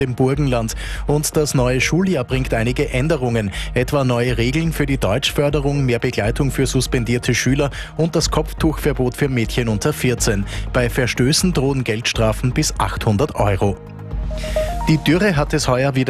im Burgenland. Und das neue Schuljahr bringt einige Änderungen, etwa neue Regeln für die Deutschförderung, mehr Begleitung für suspendierte Schüler und das Kopftuchverbot für Mädchen unter 14. Bei Verstößen drohen Geldstrafen bis 800 Euro. Die Dürre hat es heuer wieder